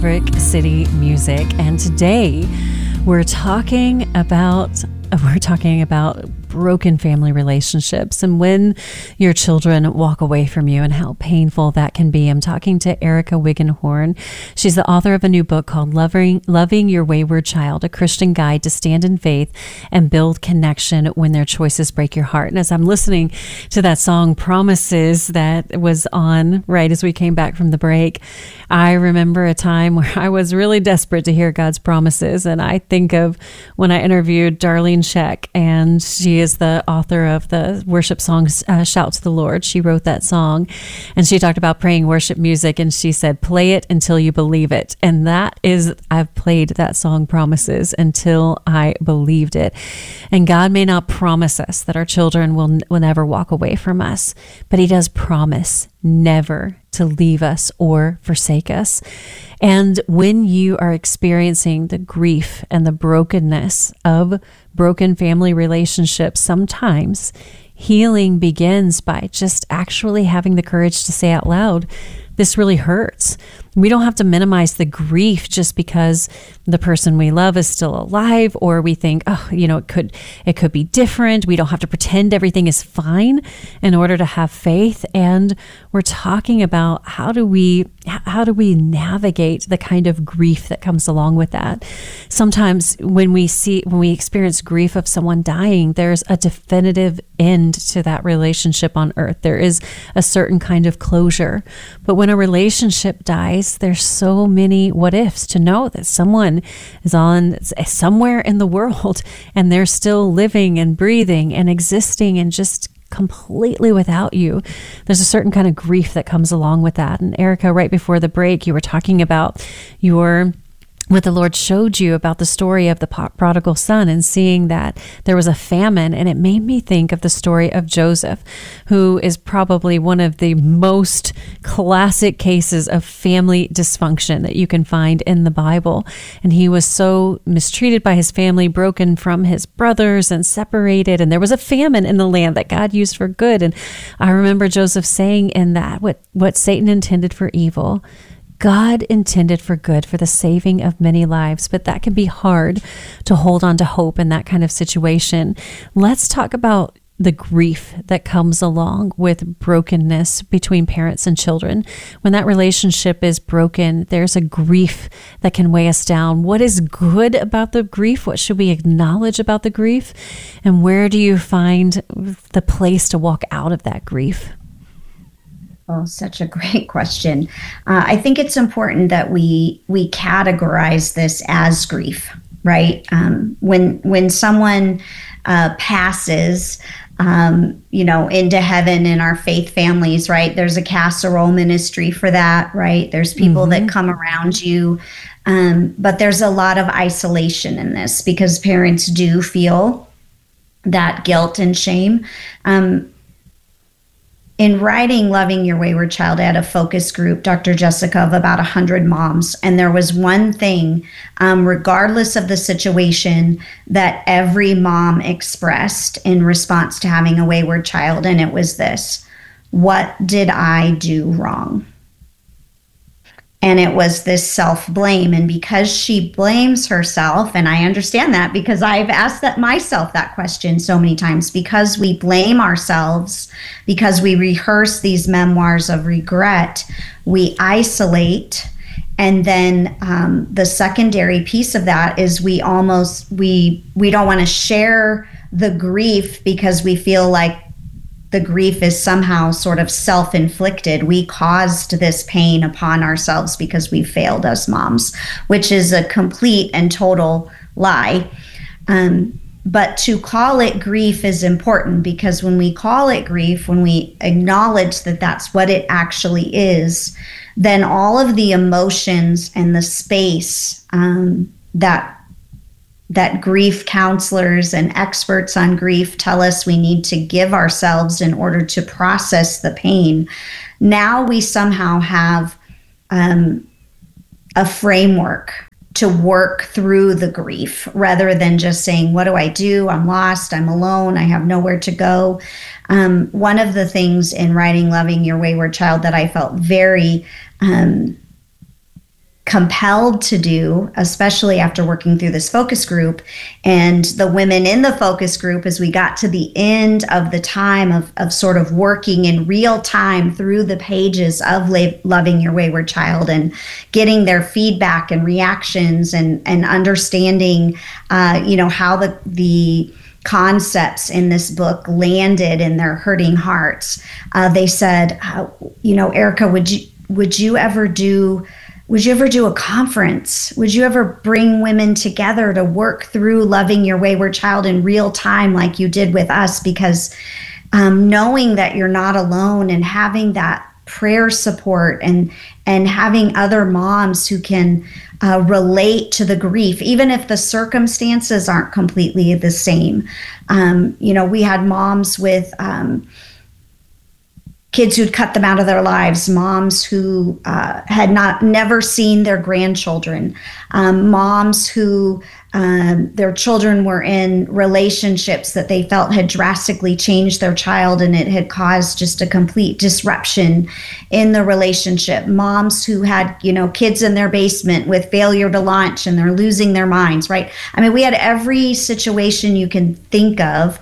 Maverick City Music, and today we're talking about broken family relationships and when your children walk away from you and how painful that can be. I'm talking to Erica Wiggenhorn. She's the author of a new book called Loving Your Wayward Child, a Christian guide to stand in faith and build connection when their choices break your heart. And as I'm listening to that song Promises that was on right as we came back from the break, I remember a time where I was really desperate to hear God's promises. And I think of when I interviewed Darlene Sheck, and she is the author of the worship song Shout to the Lord. She wrote that song, and she talked about praying worship music, and she said, play it until you believe it. And that is, I've played that song Promises until I believed it. And God may not promise us that our children will never walk away from us, but He does promise never to leave us or forsake us. And when you are experiencing the grief and the brokenness of broken family relationships, sometimes healing begins by just actually having the courage to say out loud, this really hurts. We don't have to minimize the grief just because the person we love is still alive, or we think, it could be different. We don't have to pretend everything is fine in order to have faith. And we're talking about how do we navigate the kind of grief that comes along with that. Sometimes when we experience grief of someone dying, there's a definitive end to that relationship on earth. There is a certain kind of closure. But when a relationship dies, there's so many what ifs to know that someone is on somewhere in the world and they're still living and breathing and existing and just completely without you. There's a certain kind of grief that comes along with that. And Erica, right before the break, you were talking about what the Lord showed you about the story of the prodigal son and seeing that there was a famine. And it made me think of the story of Joseph, who is probably one of the most classic cases of family dysfunction that you can find in the Bible. And he was so mistreated by his family, broken from his brothers and separated. And there was a famine in the land that God used for good. And I remember Joseph saying in that, what Satan intended for evil, God intended for good, for the saving of many lives, but that can be hard to hold on to hope in that kind of situation. Let's talk about the grief that comes along with brokenness between parents and children. When that relationship is broken, there's a grief that can weigh us down. What is good about the grief? What should we acknowledge about the grief? And where do you find the place to walk out of that grief? Oh, such a great question. I think it's important that we categorize this as grief, right? When someone passes, into heaven in our faith families, right? There's a casserole ministry for that, right? There's people that come around you, but there's a lot of isolation in this because parents do feel that guilt and shame. In writing Loving Your Wayward Child, I had a focus group, Dr. Jessica, of about 100 moms. And there was one thing, regardless of the situation, that every mom expressed in response to having a wayward child. And it was this: what did I do wrong? And it was this self-blame. And because she blames herself, and I understand that because I've asked myself that question so many times, because we blame ourselves, because we rehearse these memoirs of regret, we isolate. And then the secondary piece of that is we don't want to share the grief because we feel like the grief is somehow sort of self-inflicted. We caused this pain upon ourselves because we failed as moms, which is a complete and total lie. But to call it grief is important, because when we call it grief, when we acknowledge that that's what it actually is, then all of the emotions and the space that grief counselors and experts on grief tell us we need to give ourselves in order to process the pain. Now we somehow have a framework to work through the grief rather than just saying, what do I do? I'm lost. I'm alone. I have nowhere to go. One of the things in writing Loving Your Wayward Child that I felt very compelled to do, especially after working through this focus group. And the women in the focus group, as we got to the end of the time of sort of working in real time through the pages of Loving Your Wayward Child and getting their feedback and reactions and understanding, how the concepts in this book landed in their hurting hearts. They said, Erica, would you ever do a conference? Would you ever bring women together to work through Loving Your Wayward Child in real time like you did with us? Because knowing that you're not alone and having that prayer support and having other moms who can relate to the grief, even if the circumstances aren't completely the same. We had moms with kids who'd cut them out of their lives, moms who had never seen their grandchildren, moms who their children were in relationships that they felt had drastically changed their child and it had caused just a complete disruption in the relationship, moms who had, kids in their basement with failure to launch and they're losing their minds, right? I mean, we had every situation you can think of,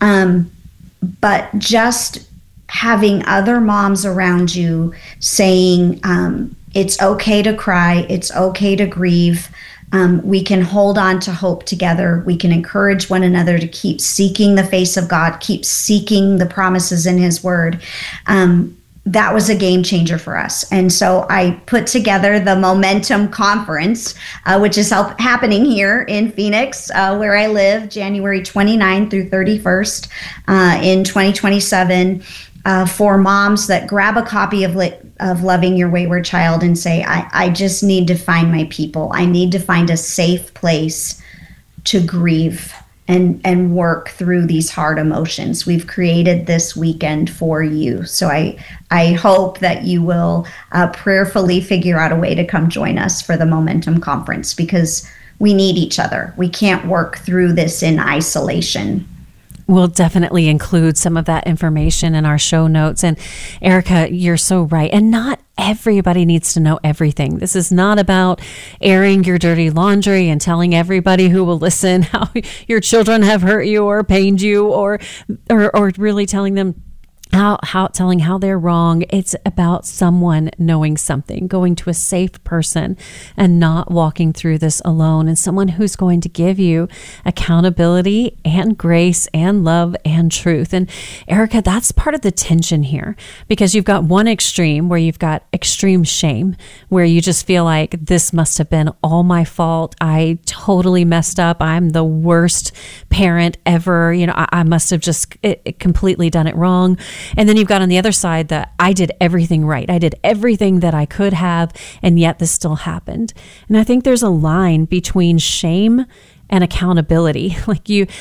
but just having other moms around you saying, it's okay to cry, it's okay to grieve. We can hold on to hope together. We can encourage one another to keep seeking the face of God, keep seeking the promises in His Word. That was a game changer for us. And so I put together the Momentum Conference, which is happening here in Phoenix, where I live, January 29 through 31st in 2027. For moms that grab a copy of Loving Your Wayward Child and say, I just need to find my people. I need to find a safe place to grieve and work through these hard emotions. We've created this weekend for you. So I hope that you will prayerfully figure out a way to come join us for the Momentum Conference, because we need each other. We can't work through this in isolation. We'll definitely include some of that information in our show notes. And Erica, you're so right. And not everybody needs to know everything. This is not about airing your dirty laundry and telling everybody who will listen how your children have hurt you or pained you or really telling them how they're wrong. It's about someone knowing something, going to a safe person and not walking through this alone, and someone who's going to give you accountability and grace and love and truth. And Erica, that's part of the tension here, because you've got one extreme where you've got extreme shame, where you just feel like this must have been all my fault. I totally messed up. I'm the worst parent ever. I must have just completely done it wrong. And then you've got on the other side that I did everything right. I did everything that I could have, and yet this still happened. And I think there's a line between shame and accountability. Like you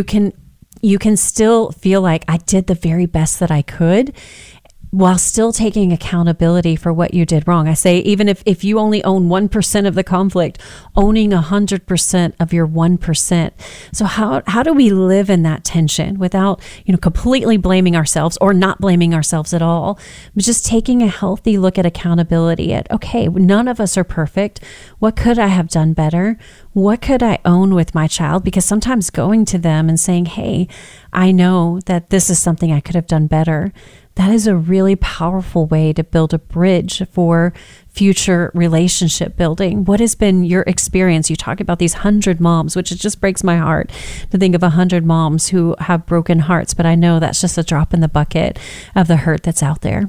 can still feel like I did the very best that I could, while still taking accountability for what you did wrong. I say, even if you only own 1% of the conflict, owning 100% of your 1%. So how do we live in that tension without, completely blaming ourselves or not blaming ourselves at all, but just taking a healthy look at accountability at, okay, none of us are perfect. What could I have done better? What could I own with my child? Because sometimes going to them and saying, hey, I know that this is something I could have done better, that is a really powerful way to build a bridge for future relationship building. What has been your experience? You talk about these 100 moms, which it just breaks my heart to think of 100 moms who have broken hearts, but I know that's just a drop in the bucket of the hurt that's out there.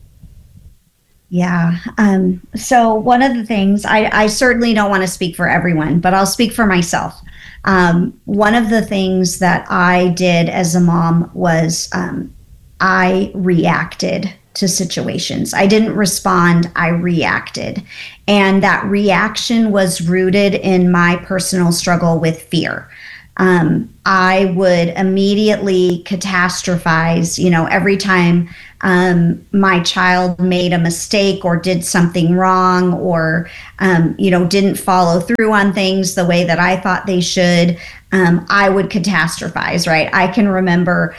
Yeah. So one of the things, I certainly don't want to speak for everyone, but I'll speak for myself. One of the things that I did as a mom was I reacted to situations. I didn't respond, I reacted. And that reaction was rooted in my personal struggle with fear. I would immediately catastrophize, every time my child made a mistake or did something wrong or, didn't follow through on things the way that I thought they should. I would catastrophize, right? I can remember,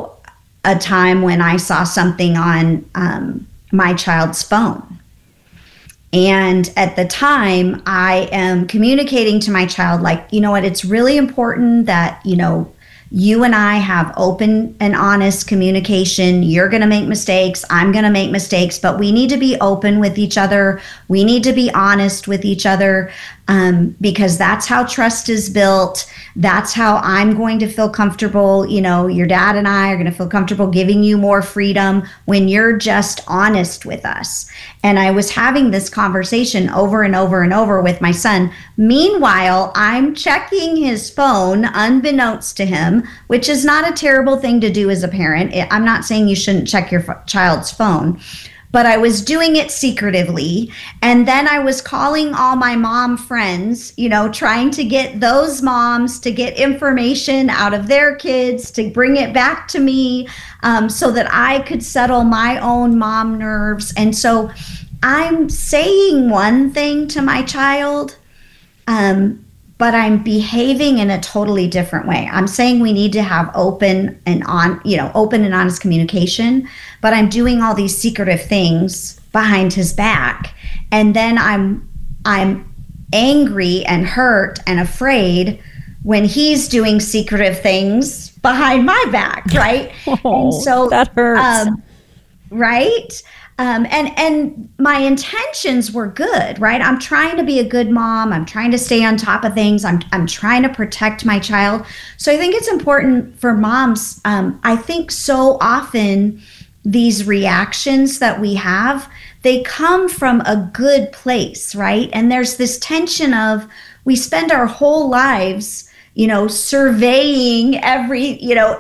a time when I saw something on my child's phone. And at the time, I am communicating to my child, like, you know what, it's really important that, you and I have open and honest communication. You're going to make mistakes. I'm going to make mistakes, but we need to be open with each other. We need to be honest with each other, because that's how trust is built. That's how I'm going to feel comfortable. Your dad and I are going to feel comfortable giving you more freedom when you're just honest with us. And I was having this conversation over and over and over with my son. Meanwhile, I'm checking his phone unbeknownst to him, which is not a terrible thing to do as a parent. I'm not saying you shouldn't check your child's phone, but I was doing it secretively. And then I was calling all my mom friends, trying to get those moms to get information out of their kids, to bring it back to me, so that I could settle my own mom nerves. And so I'm saying one thing to my child, but I'm behaving in a totally different way. I'm saying we need to have open and honest communication, but I'm doing all these secretive things behind his back. And then I'm angry and hurt and afraid when he's doing secretive things behind my back, right? And so that hurts. Right? And my intentions were good, right? I'm trying to be a good mom. I'm trying to stay on top of things. I'm trying to protect my child. So I think it's important for moms. I think so often these reactions that we have, they come from a good place, right? And there's this tension of, we spend our whole lives surveying every,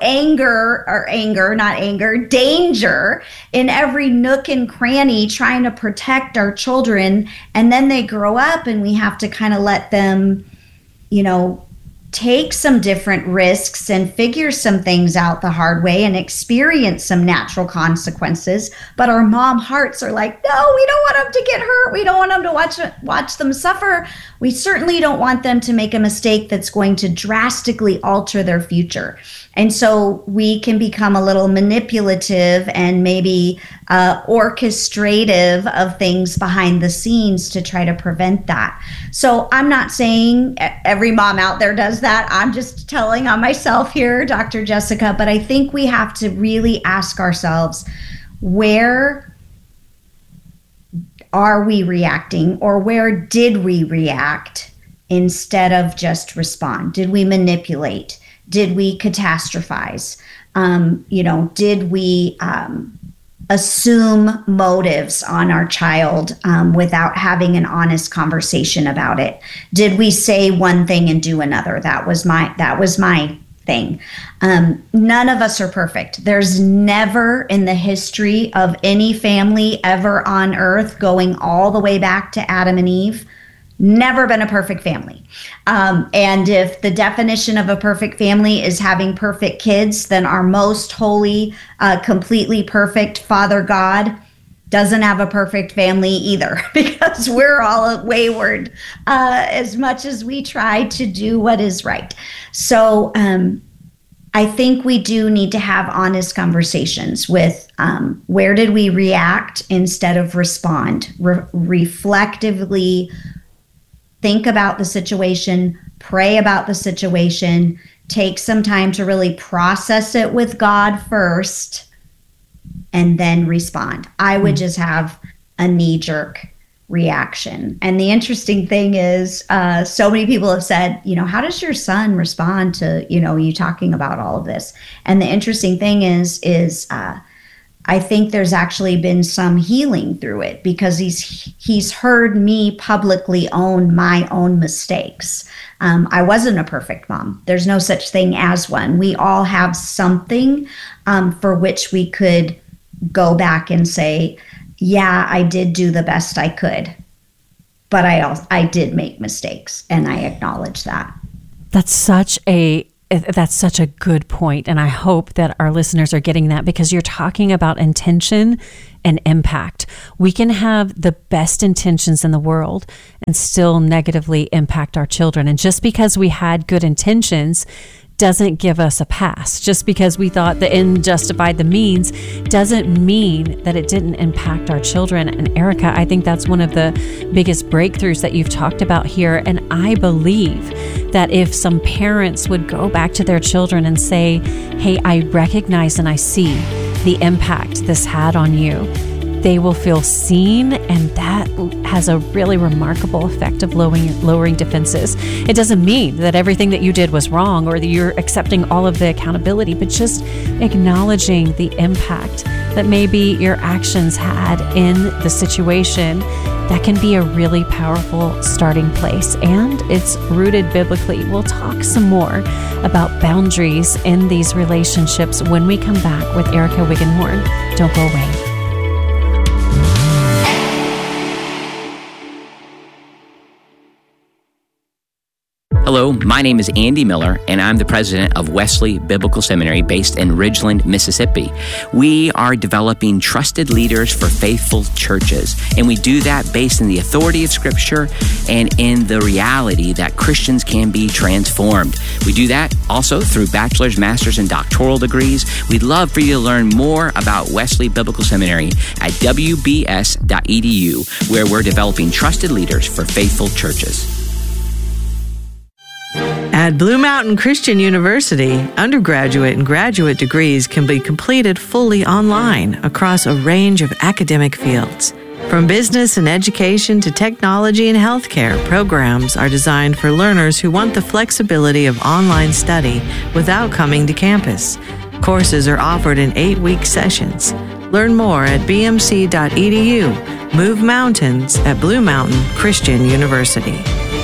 danger in every nook and cranny, trying to protect our children. And then they grow up and we have to kind of let them, take some different risks and figure some things out the hard way and experience some natural consequences. But our mom hearts are like, no, we don't want them to get hurt. We don't want them to watch them suffer. We certainly don't want them to make a mistake that's going to drastically alter their future. And so we can become a little manipulative and maybe orchestrative of things behind the scenes to try to prevent that. So I'm not saying every mom out there does that. I'm just telling on myself here, Dr. Jessica, but I think we have to really ask ourselves, where are we reacting, or where did we react instead of just respond? Did we manipulate? Did we catastrophize? Did we assume motives on our child without having an honest conversation about it? Did we say one thing and do another? That was my thing. None of us are perfect. There's never in the history of any family ever on earth, going all the way back to Adam and Eve, never been a perfect family. And if the definition of a perfect family is having perfect kids, then our most holy, completely perfect Father God doesn't have a perfect family either, because we're all wayward as much as we try to do what is right. So I think we do need to have honest conversations with where did we react instead of respond, reflectively think about the situation, pray about the situation, take some time to really process it with God first, and then respond. I would just have a knee-jerk reaction. And the interesting thing is, so many people have said, how does your son respond to, you talking about all of this? And the interesting thing is I think there's actually been some healing through it, because he's heard me publicly own my own mistakes. I wasn't a perfect mom. There's no such thing as one. We all have something for which we could go back and say, yeah, I did do the best I could, but I did make mistakes, and I acknowledge that. That's such a good point. And I hope that our listeners are getting that, because you're talking about intention and impact. We can have the best intentions in the world and still negatively impact our children. And just because we had good intentions doesn't give us a pass. Just because we thought the end justified the means doesn't mean that it didn't impact our children. And Erica, I think that's one of the biggest breakthroughs that you've talked about here. And I believe that if some parents would go back to their children and say, hey, I recognize and I see the impact this had on you, they will feel seen, and that has a really remarkable effect of lowering defenses. It doesn't mean that everything that you did was wrong or that you're accepting all of the accountability, but just acknowledging the impact that maybe your actions had in the situation. That can be a really powerful starting place, and it's rooted biblically. We'll talk some more about boundaries in these relationships when we come back with Erica Wiggenhorn. Don't go away. Hello, my name is Andy Miller, and I'm the president of Wesley Biblical Seminary based in Ridgeland, Mississippi. We are developing trusted leaders for faithful churches, and we do that based in the authority of Scripture and in the reality that Christians can be transformed. We do that also through bachelor's, master's, and doctoral degrees. We'd love for you to learn more about Wesley Biblical Seminary at wbs.edu, where we're developing trusted leaders for faithful churches. At Blue Mountain Christian University, undergraduate and graduate degrees can be completed fully online across a range of academic fields. From business and education to technology and healthcare, programs are designed for learners who want the flexibility of online study without coming to campus. Courses are offered in 8-week sessions. Learn more at bmc.edu. Move mountains at Blue Mountain Christian University.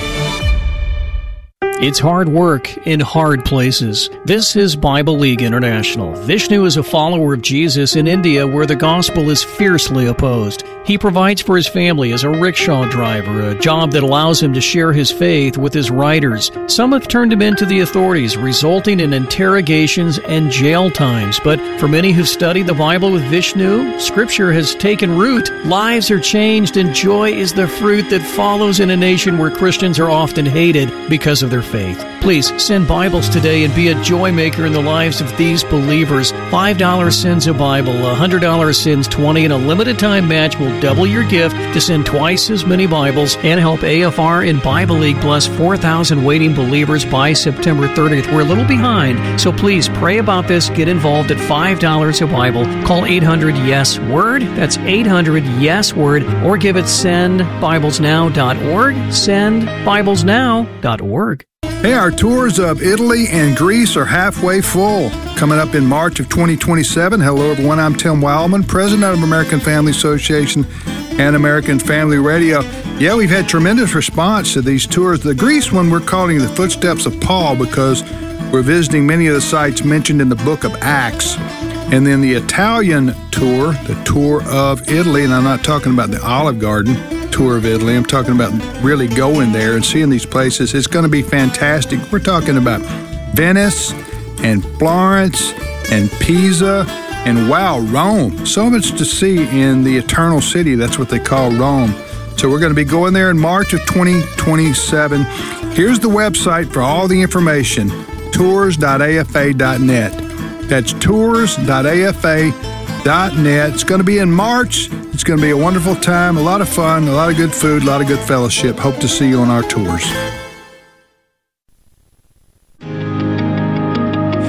It's hard work in hard places. This is Bible League International. Vishnu is a follower of Jesus in India, where the gospel is fiercely opposed. He provides for his family as a rickshaw driver, a job that allows him to share his faith with his riders. Some have turned him into the authorities, resulting in interrogations and jail times. But for many who've studied the Bible with Vishnu, Scripture has taken root. Lives are changed, and joy is the fruit that follows in a nation where Christians are often hated because of their faith. Please send Bibles today and be a joy maker in the lives of these believers. $5 sends a Bible, $100 sends 20, and a limited time match will double your gift to send twice as many Bibles and help AFR and Bible League bless 4,000 waiting believers by September 30th. We're a little behind, so please pray about this. Get involved at $5 a Bible. Call 800-YES-WORD. That's 800-YES-WORD, or give at sendbiblesnow.org. Sendbiblesnow.org. Hey, our tours of Italy and Greece are halfway full. Coming up in March of 2027. Hello, everyone. I'm Tim Wildman, president of American Family Association and American Family Radio. Yeah, we've had tremendous response to these tours. The Greece one we're calling the Footsteps of Paul because we're visiting many of the sites mentioned in the book of Acts. And then the Italian tour, the tour of Italy, and I'm not talking about the Olive Garden tour of Italy. I'm talking about really going there and seeing these places. It's going to be fantastic. We're talking about Venice and Florence and Pisa and, wow, Rome. So much to see in the Eternal City. That's what they call Rome. So we're going to be going there in March of 2027. Here's the website for all the information, tours.afa.net. That's tours.afa.net. It's going to be in March. It's going to be a wonderful time, a lot of fun, a lot of good food, a lot of good fellowship. Hope to see you on our tours.